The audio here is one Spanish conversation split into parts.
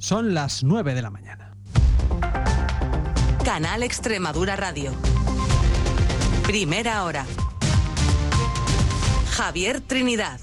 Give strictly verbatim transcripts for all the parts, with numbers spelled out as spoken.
Son las nueve de la mañana. Canal Extremadura Radio. Primera hora. Javier Trinidad.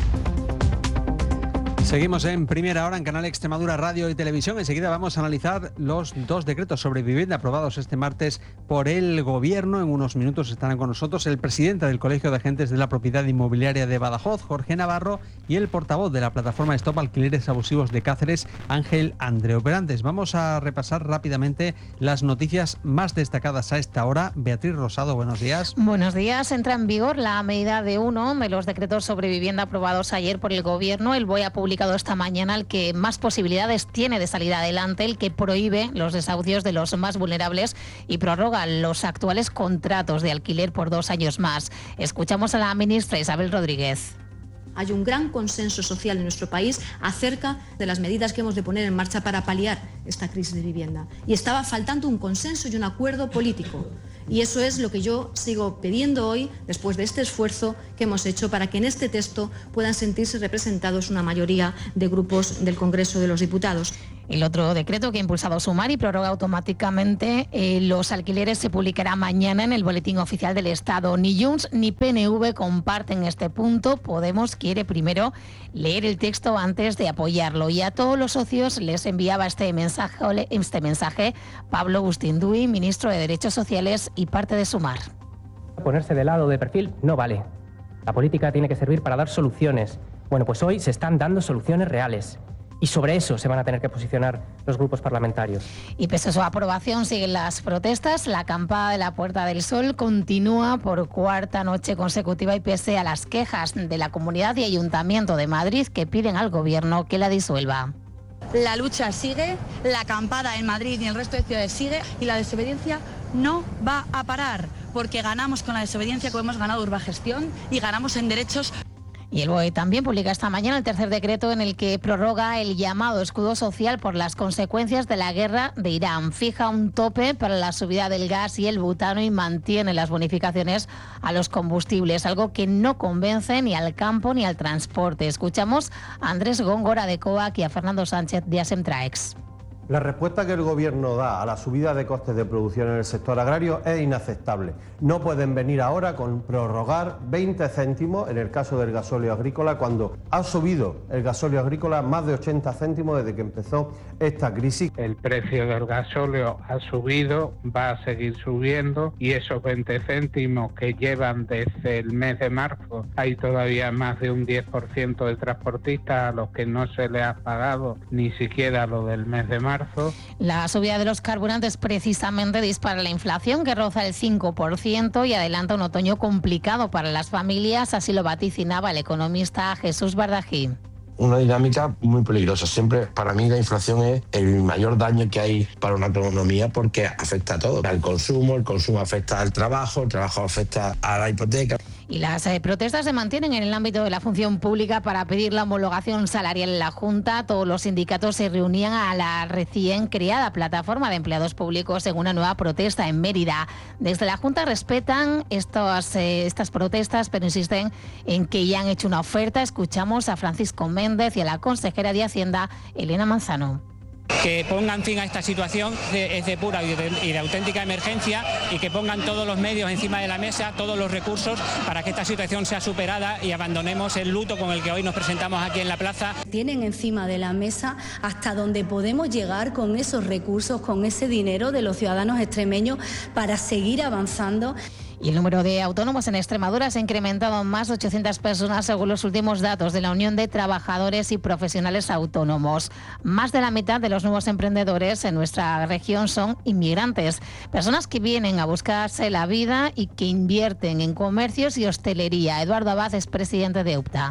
Seguimos en Primera Hora en Canal Extremadura Radio y Televisión. Enseguida vamos a analizar los dos decretos sobre vivienda aprobados este martes por el Gobierno. En unos minutos estarán con nosotros el presidente del Colegio de Agentes de la Propiedad Inmobiliaria de Badajoz, Jorge Navarro, y el portavoz de la plataforma Stop Alquileres Abusivos de Cáceres, Ángel Andreu. Pero antes vamos a repasar rápidamente las noticias más destacadas a esta hora. Beatriz Rosado, buenos días. Buenos días. Entra en vigor la medida de uno de los decretos sobre vivienda aprobados ayer por el Gobierno. El B O E ha publicado esta mañana el que más posibilidades tiene de salir adelante, el que prohíbe los desahucios de los más vulnerables y prorroga los actuales contratos de alquiler por dos años más. Escuchamos a la ministra Isabel Rodríguez. Hay un gran consenso social en nuestro país acerca de las medidas que hemos de poner en marcha para paliar esta crisis de vivienda. Y estaba faltando un consenso y un acuerdo político. Y eso es lo que yo sigo pidiendo hoy, después de este esfuerzo que hemos hecho, para que en este texto puedan sentirse representados una mayoría de grupos del Congreso de los Diputados. El otro decreto que ha impulsado Sumar y prorroga automáticamente eh, los alquileres se publicará mañana en el Boletín Oficial del Estado. Ni Junts ni P N V comparten este punto. Podemos quiere primero leer el texto antes de apoyarlo. Y a todos los socios les enviaba este mensaje, este mensaje Pablo Bustinduy, ministro de Derechos Sociales y parte de Sumar. Ponerse de lado de perfil no vale. La política tiene que servir para dar soluciones. Bueno, pues hoy se están dando soluciones reales. Y sobre eso se van a tener que posicionar los grupos parlamentarios. Y pese a su aprobación siguen las protestas. La acampada de la Puerta del Sol continúa por cuarta noche consecutiva y pese a las quejas de la Comunidad y Ayuntamiento de Madrid que piden al Gobierno que la disuelva. La lucha sigue, la acampada en Madrid y en el resto de ciudades sigue y la desobediencia no va a parar porque ganamos con la desobediencia como hemos ganado Urbagestión y ganamos en derechos. Y el B O E también publica esta mañana el tercer decreto en el que prorroga el llamado escudo social por las consecuencias de la guerra de Irán. Fija un tope para la subida del gas y el butano y mantiene las bonificaciones a los combustibles, algo que no convence ni al campo ni al transporte. Escuchamos a Andrés Góngora de COAC y a Fernando Sánchez de Asemtraex. La respuesta que el Gobierno da a la subida de costes de producción en el sector agrario es inaceptable. No pueden venir ahora con prorrogar veinte céntimos en el caso del gasóleo agrícola cuando ha subido el gasóleo agrícola más de ochenta céntimos desde que empezó esta crisis. El precio del gasóleo ha subido, va a seguir subiendo y esos veinte céntimos que llevan desde el mes de marzo, hay todavía más de un diez por ciento de transportistas a los que no se les ha pagado ni siquiera lo del mes de marzo. La subida de los carburantes precisamente dispara la inflación que roza el cinco por ciento y adelanta un otoño complicado para las familias, así lo vaticinaba el economista Jesús Bardají. Una dinámica muy peligrosa. Siempre para mí la inflación es el mayor daño que hay para una economía porque afecta a todo, al consumo, el consumo afecta al trabajo, el trabajo afecta a la hipoteca. Y las eh, protestas se mantienen en el ámbito de la función pública para pedir la homologación salarial en la Junta. Todos los sindicatos se reunían a la recién creada plataforma de empleados públicos en una nueva protesta en Mérida. Desde la Junta respetan estas, eh, estas protestas, pero insisten en que ya han hecho una oferta. Escuchamos a Francisco Méndez y a la consejera de Hacienda, Elena Manzano. Que pongan fin a esta situación es de pura y de, y de auténtica emergencia y que pongan todos los medios encima de la mesa, todos los recursos para que esta situación sea superada y abandonemos el luto con el que hoy nos presentamos aquí en la plaza. Tienen encima de la mesa hasta donde podemos llegar con esos recursos, con ese dinero de los ciudadanos extremeños para seguir avanzando. Y el número de autónomos en Extremadura se ha incrementado en más de ochocientas personas según los últimos datos de la Unión de Trabajadores y Profesionales Autónomos. Más de la mitad de los nuevos emprendedores en nuestra región son inmigrantes, personas que vienen a buscarse la vida y que invierten en comercios y hostelería. Eduardo Abad es presidente de UPTA.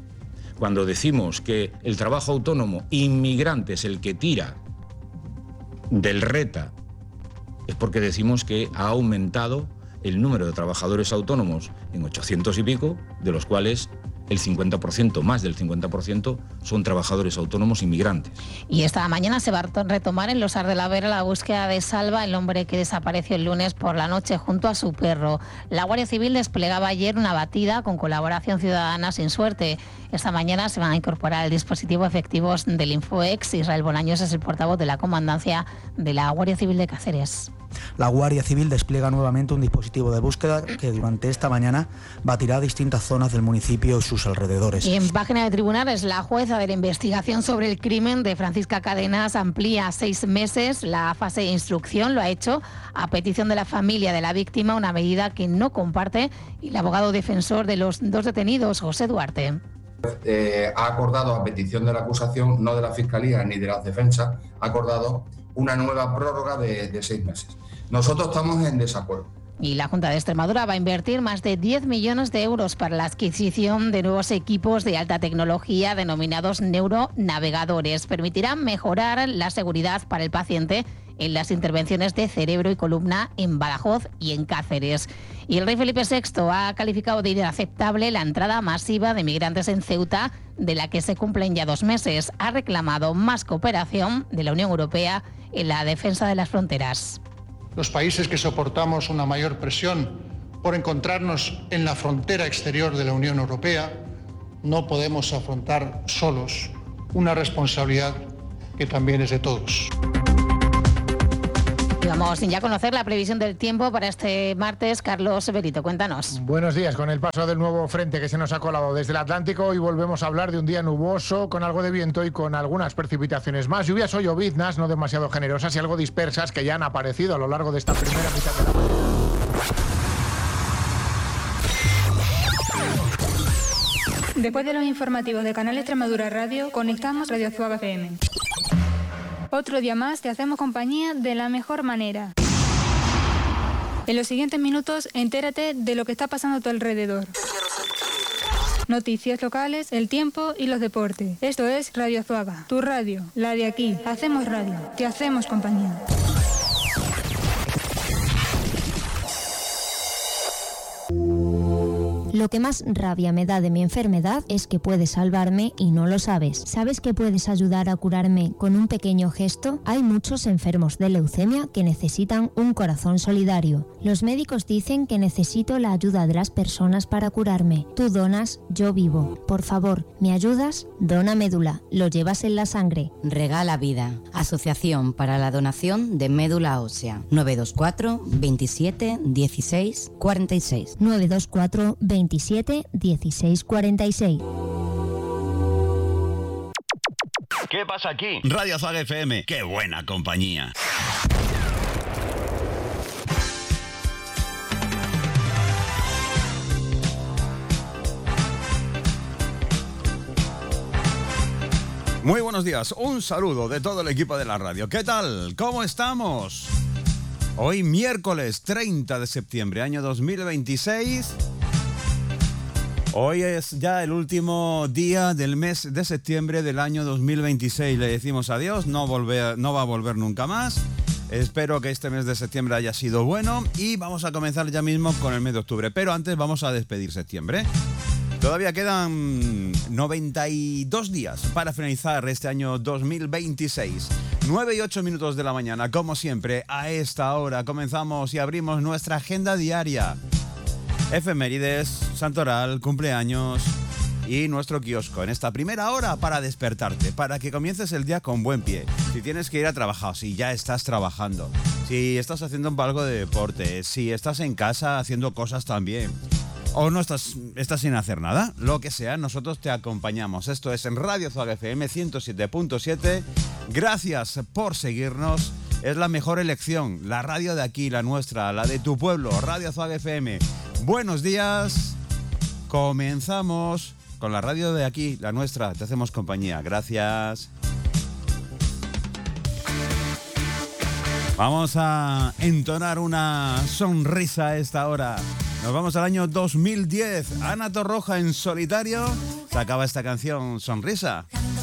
Cuando decimos que el trabajo autónomo inmigrante es el que tira del RETA, es porque decimos que ha aumentado el número de trabajadores autónomos en ochocientos y pico, de los cuales el cincuenta por ciento, más del cincuenta por ciento, son trabajadores autónomos inmigrantes. Y esta mañana se va a retomar en Losar de la Vera la búsqueda de Salva, el hombre que desapareció el lunes por la noche junto a su perro. La Guardia Civil desplegaba ayer una batida con colaboración ciudadana sin suerte. Esta mañana se van a incorporar al dispositivo efectivos del Infoex. Israel Bolaños es el portavoz de la comandancia de la Guardia Civil de Cáceres. La Guardia Civil despliega nuevamente un dispositivo de búsqueda que durante esta mañana batirá distintas zonas del municipio y sus alrededores. Y en página de tribunales, la jueza de la investigación sobre el crimen de Francisca Cadenas amplía a seis meses la fase de instrucción. Lo ha hecho a petición de la familia de la víctima, una medida que no comparte y el abogado defensor de los dos detenidos, José Duarte. Eh, ha acordado, a petición de la acusación, no de la Fiscalía ni de la defensa, ha acordado una nueva prórroga de, de seis meses. Nosotros estamos en desacuerdo. Y la Junta de Extremadura va a invertir más de diez millones de euros para la adquisición de nuevos equipos de alta tecnología denominados neuronavegadores. Permitirán mejorar la seguridad para el paciente en las intervenciones de cerebro y columna en Badajoz y en Cáceres. Y el rey Felipe sexto ha calificado de inaceptable la entrada masiva de migrantes en Ceuta, de la que se cumplen ya dos meses. Ha reclamado más cooperación de la Unión Europea en la defensa de las fronteras. Los países que soportamos una mayor presión por encontrarnos en la frontera exterior de la Unión Europea no podemos afrontar solos una responsabilidad que también es de todos. Y vamos ya a conocer la previsión del tiempo para este martes. Carlos Berito, cuéntanos. Buenos días. Con el paso del nuevo frente que se nos ha colado desde el Atlántico, hoy volvemos a hablar de un día nuboso, con algo de viento y con algunas precipitaciones más. Lluvias o lloviznas, no demasiado generosas y algo dispersas, que ya han aparecido a lo largo de esta primera mitad de la mañana. Después de los informativos de Canal Extremadura Radio, conectamos Radio Zuaga F M. Otro día más te hacemos compañía de la mejor manera. En los siguientes minutos, entérate de lo que está pasando a tu alrededor. Noticias locales, el tiempo y los deportes. Esto es Radio Zuaga, tu radio, la de aquí. Hacemos radio, te hacemos compañía. Lo que más rabia me da de mi enfermedad es que puedes salvarme y no lo sabes. ¿Sabes que puedes ayudar a curarme con un pequeño gesto? Hay muchos enfermos de leucemia que necesitan un corazón solidario. Los médicos dicen que necesito la ayuda de las personas para curarme. Tú donas, yo vivo. Por favor, ¿me ayudas? Dona médula. Lo llevas en la sangre. Regala vida. Asociación para la donación de médula ósea. nueve dos cuatro, veintisiete, dieciséis, cuarenta y seis. nueve dos cuatro, veintisiete, dieciséis, cuarenta y seis. ¿Qué pasa aquí? Radio Zuaga F M. ¡Qué buena compañía! Muy buenos días, un saludo de todo el equipo de la radio. ¿Qué tal? ¿Cómo estamos? Hoy miércoles treinta de septiembre, año dos mil veintiséis. Hoy es ya el último día del mes de septiembre del año dos mil veintiséis. Le decimos adiós, no, volver, no va a volver nunca más. Espero que este mes de septiembre haya sido bueno y vamos a comenzar ya mismo con el mes de octubre. Pero antes vamos a despedir septiembre. Todavía quedan noventa y dos días para finalizar este año dos mil veintiséis. nueve y ocho minutos de la mañana, como siempre, a esta hora comenzamos y abrimos nuestra agenda diaria. Efemérides, santoral, cumpleaños y nuestro kiosco en esta primera hora para despertarte, para que comiences el día con buen pie. Si tienes que ir a trabajar, si ya estás trabajando, si estás haciendo algo de deporte, si estás en casa haciendo cosas también, o no estás, estás sin hacer nada, lo que sea, nosotros te acompañamos. Esto es en Radio Zuaga F M ciento siete punto siete. Gracias por seguirnos. Es la mejor elección, la radio de aquí, la nuestra, la de tu pueblo, Radio Zuaga F M. Buenos días. Comenzamos con la radio de aquí, la nuestra. Te hacemos compañía. Gracias. Vamos a entonar una sonrisa a esta hora. Nos vamos al año dos mil diez. Ana Torroja en solitario sacaba esta canción, Sonrisa.